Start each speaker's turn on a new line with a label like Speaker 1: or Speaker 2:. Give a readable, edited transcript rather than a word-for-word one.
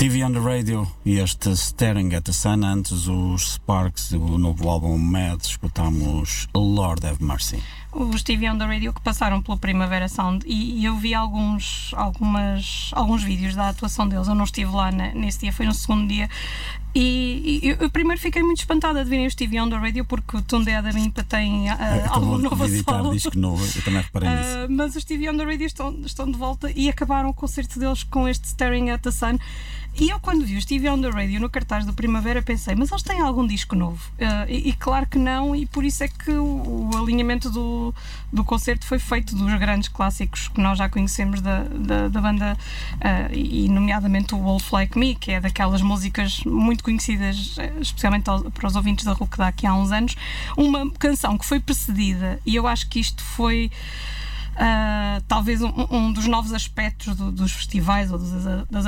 Speaker 1: TV on the Radio e este Staring at the Sun. Antes os Sparks, o novo álbum Mad, escutámos Lord Have Mercy.
Speaker 2: Os TV on the Radio que passaram pelo Primavera Sound e eu vi alguns vídeos da atuação deles. Eu não estive lá nesse dia, foi no segundo dia. E eu primeiro fiquei muito espantada de verem os TV on the Radio, porque o Tunde Adamimpa tem álbum novo a solo.
Speaker 1: Disco novo, eu também reparei nisso.
Speaker 2: Mas os TV on the Radio estão de volta e acabaram o concerto deles com este Staring at the Sun. E eu, quando vi os TV on the Radio no cartaz do Primavera, pensei, mas eles têm algum disco novo? E claro que não, e por isso é que o alinhamento do concerto foi feito dos grandes clássicos que nós já conhecemos da banda, e nomeadamente o Wolf Like Me, que é daquelas músicas muito conhecidas, especialmente para os ouvintes da RUC daqui há uns anos. Uma canção que foi precedida, e eu acho que isto foi talvez um dos novos aspectos dos festivais ou das